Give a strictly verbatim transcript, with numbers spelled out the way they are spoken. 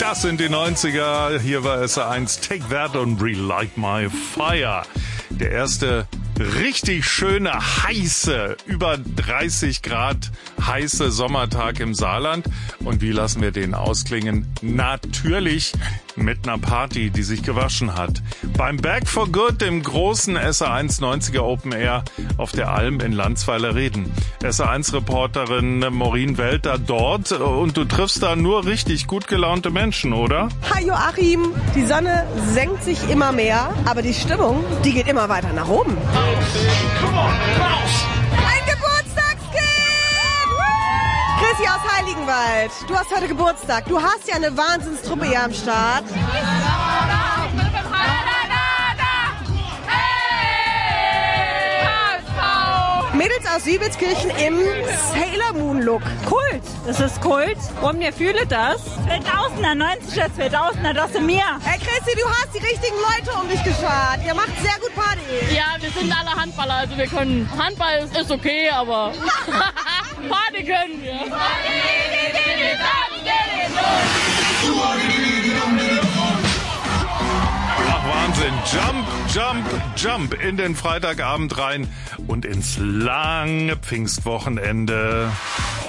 Das sind die neunziger. Hier war S R eins Take That und Relight My Fire. Der erste richtig schöne, heiße, über dreißig Grad heiße Sommertag im Saarland. Und wie lassen wir den ausklingen? Natürlich mit einer Party, die sich gewaschen hat. Beim Back for Good, dem großen S R eins neunziger Open Air auf der Alm in Landsweiler-Reden. S R eins Reporterin Maureen Welter dort und du triffst da nur richtig gut gelaunte Menschen, oder? Hi Joachim, die Sonne senkt sich immer mehr, aber die Stimmung, die geht immer weiter nach oben. Ein Geburtstagskind! Chrissy aus Heiligenwald, du hast heute Geburtstag. Du hast ja eine Wahnsinnstruppe hier am Start. Mädels aus Siebelskirchen im Sailor Moon Look. Kult, das ist Kult und mir fühle das. zweitausender, neunziger, zweitausender, das sind mir. Hey Chrissy, du hast die richtigen Leute um dich geschart. Ihr macht sehr gut Party. Ja, wir sind alle Handballer, also wir können. Handball ist, ist okay, aber Party können wir. Wahnsinn. Jump, jump, jump in den Freitagabend rein und ins lange Pfingstwochenende.